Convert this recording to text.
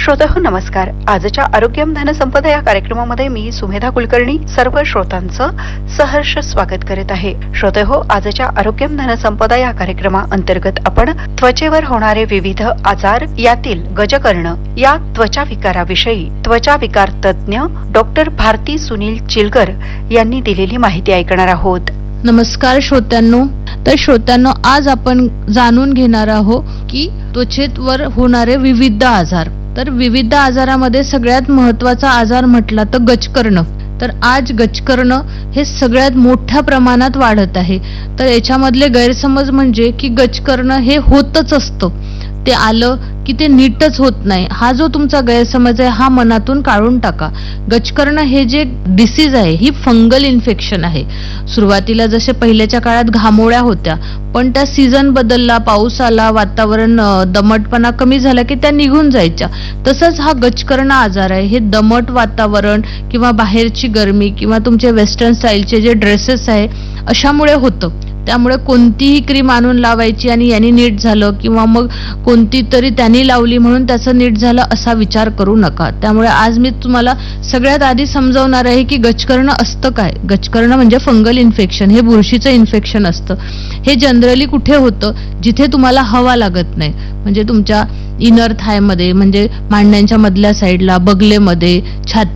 श्रोतेहो नमस्कार. आजच्या आरोग्यम धनसंपदा या कार्यक्रमामध्ये मी सुमेधा कुलकर्णी सर्व श्रोतांचं सहर्ष स्वागत करीत आहे. श्रोतेहो, आजच्या आरोग्यम धनसंपदा या कार्यक्रमाअंतर्गत आपण त्वचेवर होणारे विविध आजार यातील गजकर्ण या त्वचा विकाराविषयी त्वचा विकार तज्ञ डॉक्टर भारती सुनील चिलकर यांनी दिलेली माहिती ऐकणार आहोत. नमस्कार श्रोत्यांनो. तर श्रोत्यांनो, आज आपण जाणून घेणार आहोत की त्वचेवर होणारे विविध आजार. तर विविध आजारामध्ये सगळ्यात महत्वाचा आजार म्हटला तर गजकर्ण. तर आज गजकर्ण हे सगळ्यात मोठ्या प्रमाणात वाढत आहे. तर याच्यामधले गैरसमज म्हणजे की गजकर्ण हे होतच असतं, ते आलं की ते नीटच होत नाही. हा जो तुमचा गैरसमज आहे हा मनातून काढून टाका. गजकर्ण हे जे डिसीज आहे ही फंगल इन्फेक्शन आहे. सुरुवातीला जसे पहिल्याच्या काळात घामोळ्या होत्या, पण त्या सीझन बदलला, पाऊस आला, वातावरण दमटपणा कमी झाला की त्या निघून जायच्या. तसंच हा गजकर्ण आजार आहे. हे दमट वातावरण किंवा बाहेरची गरमी किंवा तुमचे वेस्टर्न स्टाईलचे जे ड्रेसेस आहे अशामुळे होतं. त्यामुळे कोणतीही क्रीम आणून लावायची आणि यांनी नीट झालं किंवा मग कोणती तरी त्यांनी लावली म्हणून त्याचं नीट झालं असा विचार करू नका. त्यामुळे आज मी तुम्हाला सगळ्यात आधी समजावणार आहे की गजकर्ण असतं काय. गजकर्ण म्हणजे फंगल इन्फेक्शन, हे बुरशीचं इन्फेक्शन असतं. हे जनरली कुठे होतं, जिथे तुम्हाला हवा लागत नाही, म्हणजे तुमच्या इनर थायमध्ये, म्हणजे मांड्यांच्या मधल्या साईडला, बगलेमध्ये,